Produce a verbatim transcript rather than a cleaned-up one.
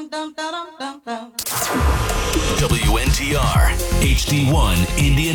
W N T R H D one Indian.